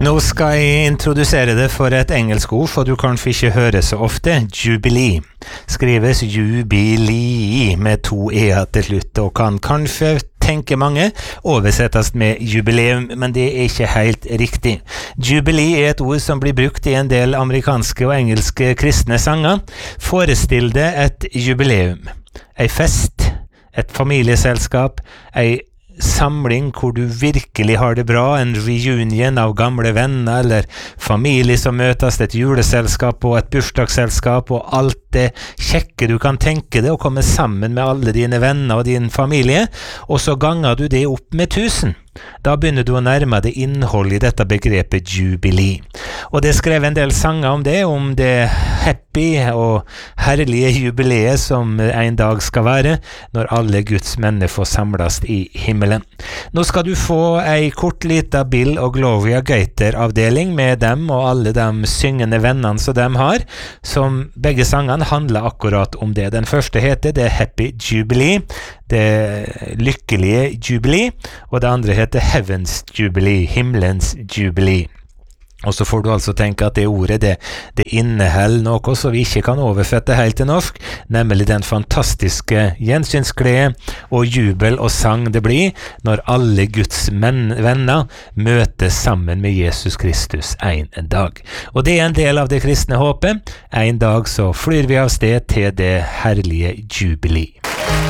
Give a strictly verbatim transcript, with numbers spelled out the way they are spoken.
Nå skal jeg introdusere det for et engelsk ord, for du kanskje ikke hører så ofte. Jubilee. Skrives jubilee med to e-er til slutt, og kan kanskje tenke mange oversettes med jubileum, men det er ikke helt riktig. Jubilee er et ord som blir brukt i en del amerikanske og engelske kristne sanger. Forestill deg et jubileum, ei fest, et familieselskap, ei samling hvor du virkelig har det bra, en reunion av gamle venner eller familie som møtes, et juleselskap og et bursdagsselskap og alt det kjekke du kan tenke deg, og komme sammen med alle dine venner og din familie, og så ganger du det opp med tusen. Da begynner du å nærme deg innhold i dette begrepet jubilee. Og det skrev en del sanger om det, om det happy og herlige jubileet som en dag skal være, når alle Guds menner får samles i himmelen. Nå skal du få ei kort lita Bill og Gloria Gaither-avdeling med dem og alle de syngende vennene som de har, som begge sangene handler akkurat om det. Den første heter det Happy Jubilee, det lykkelige jubilee, og det andre heter Heaven's Jubilee, himmelens jubilee. Og så får du altså tenke at det ordet, det, det inneholder noe som vi ikke kan oversette helt til norsk, nemlig den fantastiske gjensynsglede og jubel og sang det blir når alle Guds menn, venner møtes sammen med Jesus Kristus en dag. Og det er en del av det kristne håpet. En dag så flyr vi av sted til det herlige jubilee.